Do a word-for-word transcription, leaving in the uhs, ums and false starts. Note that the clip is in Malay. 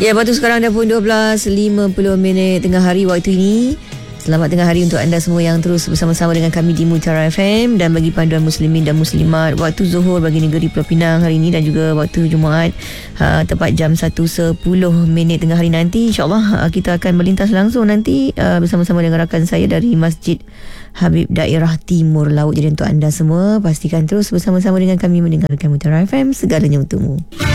Ya, waktu sekarang dah pun dua belas lima puluh minit tengah hari waktu ini. Selamat tengah hari untuk anda semua yang terus bersama-sama dengan kami di Mutiara F M, dan bagi panduan muslimin dan muslimat waktu Zuhur bagi negeri Pulau Pinang hari ini, dan juga waktu Jumaat uh, tepat jam satu sepuluh minit tengah hari nanti. InsyaAllah uh, kita akan melintas langsung nanti uh, bersama-sama dengan rakan saya dari Masjid Habib Daerah Timur Laut. Jadi untuk anda semua, pastikan terus bersama-sama dengan kami mendengarkan Mutiara F M, segalanya untukmu.